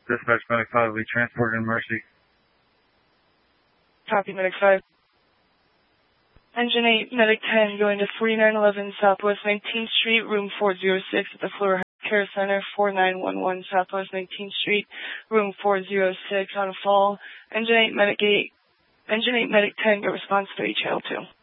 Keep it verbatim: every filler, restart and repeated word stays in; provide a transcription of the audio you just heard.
Dispatch Medic five will be transported in Mercy. Copy, Medic five. Engine eight, Medic ten, going to forty-nine eleven Southwest nineteenth Street, room four oh six at the Florida Care Center, forty-nine eleven Southwest nineteenth Street, room four oh six on a fall. Engine eight, Medic eight, Engine eight, Medic ten, get response to Channel two.